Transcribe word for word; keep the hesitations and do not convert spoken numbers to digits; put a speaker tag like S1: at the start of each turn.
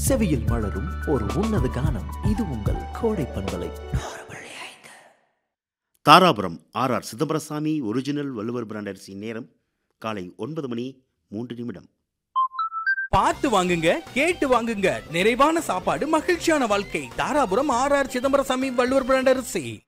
S1: செவியில் மலரும் ஒரு உன்னத கானம். இது உங்கள் கோடை பண்பலை.
S2: Dharapuram R R Chidambarasamy original Valluvar brand அரிசி. நேரம் காலை ஒன்பது மணி மூன்று நிமிடம்.
S3: பார்த்து வாங்குங்க, கேட்டு வாங்குங்க. நிறைவான சாப்பாடு, மகிழ்ச்சியான வாழ்க்கை. Dharapuram R R Chidambarasamy Valluvar brand அரிசி.